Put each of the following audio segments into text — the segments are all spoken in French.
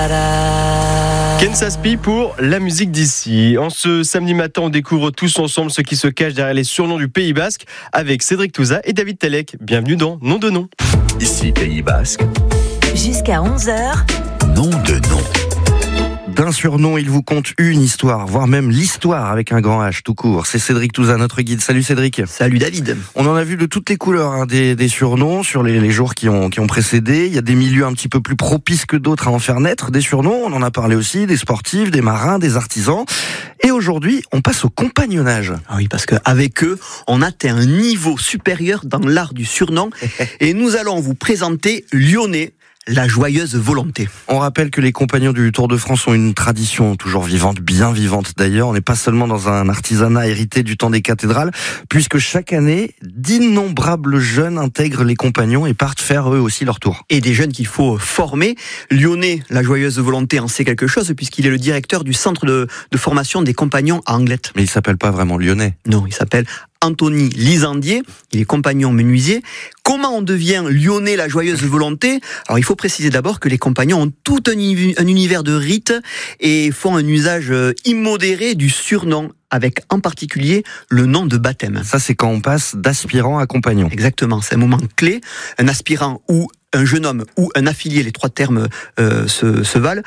Ken Saspi pour la musique d'ici. En ce samedi matin, on découvre tous ensemble ce qui se cache derrière les surnoms du Pays Basque avec Cédric Touza et David Telek. Bienvenue dans Nom de Nom. Ici Pays Basque. Jusqu'à 11h. Nom de nom. D'un surnom, il vous conte une histoire, voire même l'histoire avec un grand H tout court. C'est Cédric Touza, notre guide. Salut Cédric. Salut David. On en a vu de toutes les couleurs des surnoms sur les jours qui ont précédé. Il y a des milieux un petit peu plus propices que d'autres à en faire naître des surnoms. On en a parlé aussi, des sportifs, des marins, des artisans. Et aujourd'hui, on passe au compagnonnage. Ah oui, parce qu'avec eux, on atteint un niveau supérieur dans l'art du surnom. Et nous allons vous présenter Lyonnais, la joyeuse volonté. On rappelle que les compagnons du Tour de France ont une tradition toujours vivante, bien vivante d'ailleurs. On n'est pas seulement dans un artisanat hérité du temps des cathédrales, puisque chaque année, d'innombrables jeunes intègrent les compagnons et partent faire eux aussi leur tour. Et des jeunes qu'il faut former. Lyonnais, la joyeuse volonté en sait quelque chose, puisqu'il est le directeur du centre de formation des compagnons à Anglet. Mais il s'appelle pas vraiment Lyonnais. Non, il s'appelle Anthony Lisandier, il est compagnon menuisier. Comment on devient Lyonnais, la joyeuse volonté ? Alors il faut préciser d'abord que les compagnons ont tout un univers de rites et font un usage immodéré du surnom, avec en particulier le nom de baptême. Ça, c'est quand on passe d'aspirant à compagnon. Exactement, c'est un moment clé. Un aspirant ou un jeune homme ou un affilié, les trois termes se valent,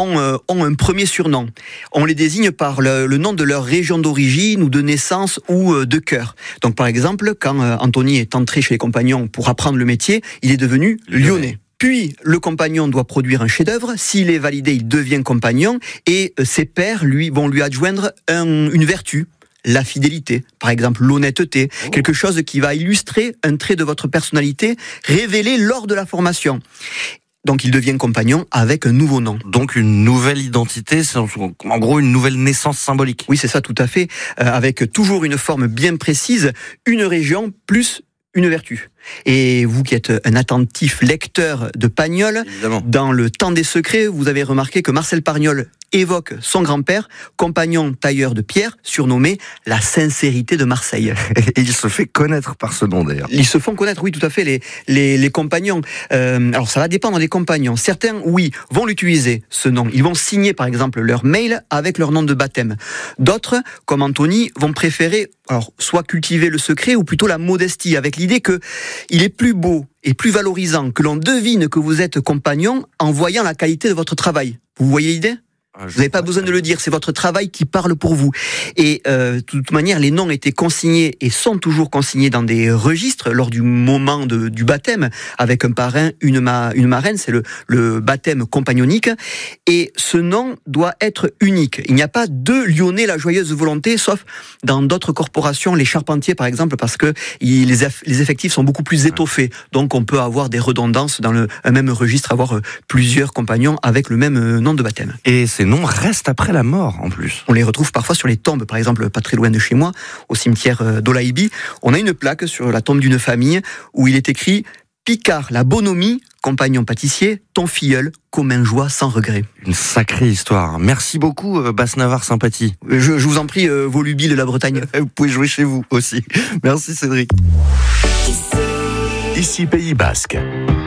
ont un premier surnom. On les désigne par le nom de leur région d'origine ou de naissance ou de cœur. Donc par exemple, quand Anthony est entré chez les compagnons pour apprendre le métier, il est devenu Lyonnais. Puis, le compagnon doit produire un chef-d'œuvre. S'il est validé, il devient compagnon. Et ses pairs, vont lui adjoindre une vertu. La fidélité, par exemple l'honnêteté, quelque chose qui va illustrer un trait de votre personnalité révélé lors de la formation. Donc il devient compagnon avec un nouveau nom. Donc une nouvelle identité, c'est en gros une nouvelle naissance symbolique. Oui, c'est ça, tout à fait, avec toujours une forme bien précise, une région plus une vertu. Et vous qui êtes un attentif lecteur de Pagnol, évidemment, dans Le Temps des Secrets, vous avez remarqué que Marcel Pagnol évoque son grand-père, compagnon tailleur de pierre, surnommé la sincérité de Marseille. Et il se fait connaître par ce nom d'ailleurs. Ils se font connaître, oui, tout à fait, les compagnons. Alors ça va dépendre des compagnons. Certains, oui, vont l'utiliser, ce nom. Ils vont signer, par exemple, leur mail avec leur nom de baptême. D'autres, comme Anthony, vont préférer soit cultiver le secret ou plutôt la modestie, avec l'idée que il est plus beau et plus valorisant que l'on devine que vous êtes compagnon en voyant la qualité de votre travail. Vous voyez l'idée ? Vous n'avez pas besoin de le dire, c'est votre travail qui parle pour vous. Et de toute manière, les noms étaient consignés et sont toujours consignés dans des registres lors du moment du baptême, avec un parrain, une marraine, c'est le baptême compagnonique. Et ce nom doit être unique. Il n'y a pas deux Lyonnais, la joyeuse volonté, sauf dans d'autres corporations, les charpentiers par exemple, parce que les effectifs sont beaucoup plus étoffés. Donc on peut avoir des redondances dans un même registre, avoir plusieurs compagnons avec le même nom de baptême. Et ces noms restent après la mort, en plus. On les retrouve parfois sur les tombes, par exemple, pas très loin de chez moi, au cimetière d'Olaïbi. On a une plaque sur la tombe d'une famille où il est écrit « Picard, la bonhomie, compagnon pâtissier, ton filleul, commun joie sans regret ». Une sacrée histoire. Merci beaucoup, Basse-Navarre Sympathie. Je vous en prie, Volubi de la Bretagne. Vous pouvez jouer chez vous aussi. Merci Cédric. Ici Pays Basque.